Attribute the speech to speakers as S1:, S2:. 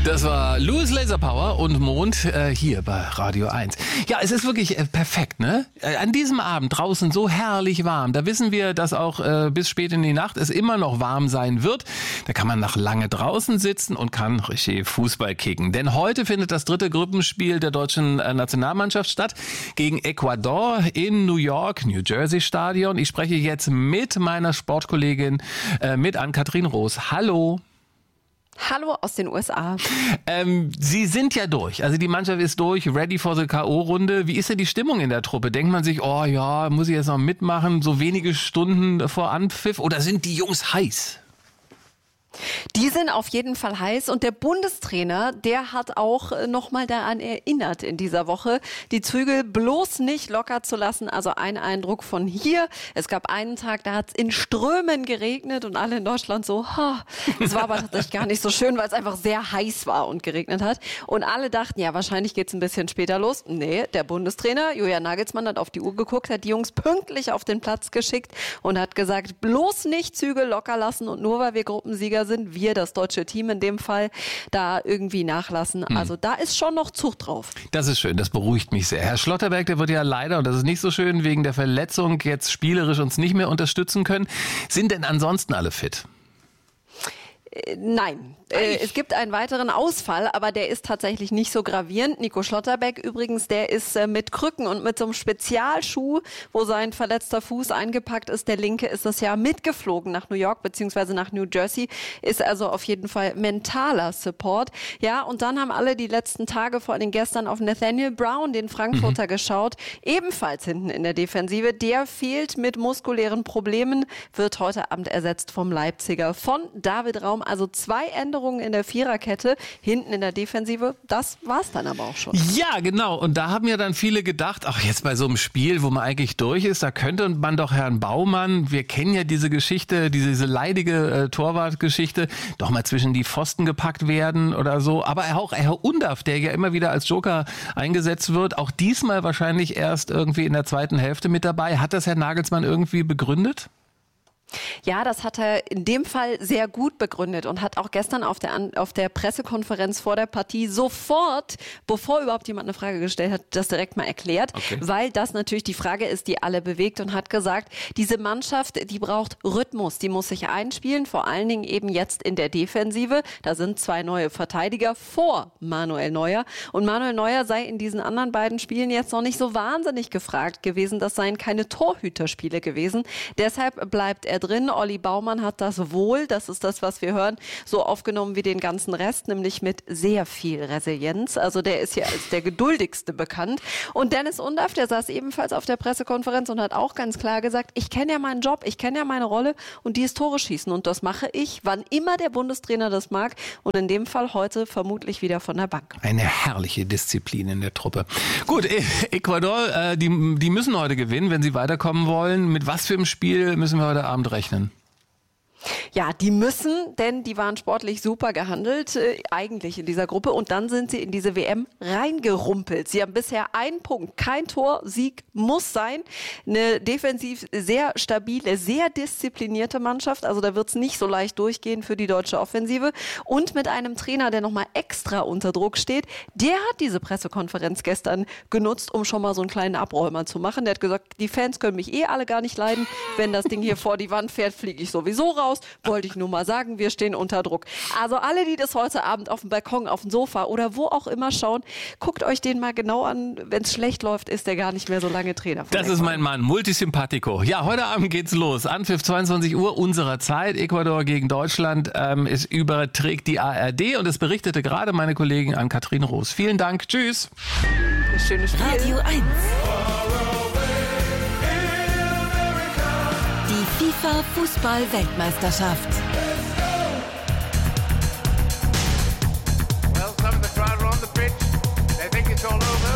S1: Das war Louis Laser Power und Mond hier bei Radio 1. Ja, es ist wirklich perfekt, ne? An diesem Abend draußen so herrlich warm. Da wissen wir, dass auch bis spät in die Nacht es immer noch warm sein wird. Da kann man noch lange draußen sitzen und kann richtig Fußball kicken. Denn heute findet das dritte Gruppenspiel der deutschen Nationalmannschaft statt gegen Ecuador in New York, New Jersey Stadion. Ich spreche jetzt mit meiner Sportkollegin, mit Ann-Kathrin Roos. Hallo.
S2: Hallo aus den USA.
S1: Sie sind ja durch. Also die Mannschaft ist durch, ready for the K.O.-Runde. Wie ist denn die Stimmung in der Truppe? Denkt man sich, oh ja, muss ich jetzt noch mitmachen, so wenige Stunden vor Anpfiff? Oder sind die Jungs heiß?
S2: Die sind auf jeden Fall heiß und der Bundestrainer, der hat auch nochmal daran erinnert in dieser Woche, die Zügel bloß nicht locker zu lassen. Also ein Eindruck von hier. Es gab einen Tag, da hat es in Strömen geregnet und alle in Deutschland so, es war aber tatsächlich gar nicht so schön, weil es einfach sehr heiß war und geregnet hat. Und alle dachten, ja, wahrscheinlich geht es ein bisschen später los. Nee, der Bundestrainer, Julian Nagelsmann, hat auf die Uhr geguckt, hat die Jungs pünktlich auf den Platz geschickt und hat gesagt, bloß nicht Zügel locker lassen und nur weil wir Gruppensieger sind, wir, das deutsche Team in dem Fall, da irgendwie nachlassen. Also da ist schon noch Zucht drauf.
S1: Das ist schön, das beruhigt mich sehr. Herr Schlotterbeck, der wird ja leider, und das ist nicht so schön, wegen der Verletzung jetzt spielerisch uns nicht mehr unterstützen können. Sind denn ansonsten alle fit?
S2: Nein, es gibt einen weiteren Ausfall, aber der ist tatsächlich nicht so gravierend. Nico Schlotterbeck übrigens, der ist mit Krücken und mit so einem Spezialschuh, wo sein verletzter Fuß eingepackt ist, der linke, ist das ja mitgeflogen nach New York bzw. nach New Jersey, ist also auf jeden Fall mentaler Support. Ja, und dann haben alle die letzten Tage, vor allem gestern, auf Nathaniel Brown, den Frankfurter, geschaut, ebenfalls hinten in der Defensive. Der fehlt mit muskulären Problemen, wird heute Abend ersetzt vom Leipziger, von David Raum. Also 2 Änderungen in der Viererkette, hinten in der Defensive. Das war's dann aber auch schon.
S1: Ja, genau. Und da haben ja dann viele gedacht, ach, jetzt bei so einem Spiel, wo man eigentlich durch ist, da könnte man doch Herrn Baumann, wir kennen ja diese Geschichte, diese leidige Torwartgeschichte, doch mal zwischen die Pfosten gepackt werden oder so. Aber auch Herr Undaff, der ja immer wieder als Joker eingesetzt wird, auch diesmal wahrscheinlich erst irgendwie in der zweiten Hälfte mit dabei. Hat das Herr Nagelsmann irgendwie begründet?
S2: Ja, das hat er in dem Fall sehr gut begründet und hat auch gestern auf der Pressekonferenz vor der Partie sofort, bevor überhaupt jemand eine Frage gestellt hat, das direkt mal erklärt, weil das natürlich die Frage ist, die alle bewegt, und hat gesagt, diese Mannschaft, die braucht Rhythmus, die muss sich einspielen, vor allen Dingen eben jetzt in der Defensive. Da sind 2 neue Verteidiger vor Manuel Neuer, und Manuel Neuer sei in diesen anderen beiden Spielen jetzt noch nicht so wahnsinnig gefragt gewesen. Das seien keine Torhüterspiele gewesen. Deshalb bleibt er drin. Olli Baumann hat das wohl, das ist das, was wir hören, so aufgenommen wie den ganzen Rest, nämlich mit sehr viel Resilienz. Also der ist hier als der geduldigste bekannt. Und Dennis Undaff, der saß ebenfalls auf der Pressekonferenz und hat auch ganz klar gesagt, ich kenne ja meinen Job, ich kenne ja meine Rolle und die ist Tore schießen. Und das mache ich, wann immer der Bundestrainer das mag. Und in dem Fall heute vermutlich wieder von der Bank.
S1: Eine herrliche Disziplin in der Truppe. Gut, Ecuador, die müssen heute gewinnen, wenn sie weiterkommen wollen. Mit was für einem Spiel müssen wir heute Abend rechnen?
S2: Ja, die müssen, denn die waren sportlich super gehandelt, eigentlich in dieser Gruppe. Und dann sind sie in diese WM reingerumpelt. Sie haben bisher 1 Punkt, kein Tor, Sieg muss sein. Eine defensiv sehr stabile, sehr disziplinierte Mannschaft. Also da wird es nicht so leicht durchgehen für die deutsche Offensive. Und mit einem Trainer, der nochmal extra unter Druck steht, der hat diese Pressekonferenz gestern genutzt, um schon mal so einen kleinen Abräumer zu machen. Der hat gesagt, die Fans können mich alle gar nicht leiden. Wenn das Ding hier vor die Wand fährt, fliege ich sowieso raus. Wollte ich nur mal sagen, wir stehen unter Druck. Also alle, die das heute Abend auf dem Balkon, auf dem Sofa oder wo auch immer schauen, guckt euch den mal genau an. Wenn es schlecht läuft, ist der gar nicht mehr so lange Trainer.
S1: Das ist mein Mann, Multisympathico. Ja, heute Abend geht's los. Anpfiff 22 Uhr unserer Zeit. Ecuador gegen Deutschland. Es überträgt die ARD und es berichtete gerade meine Kollegin Ann-Kathrin Roos. Vielen Dank. Tschüss.
S2: Schönes Spiel.
S3: Radio 1. Die FIFA-Fußball-Weltmeisterschaft.
S4: Well, some of the crowd are on the pitch. They think it's all over.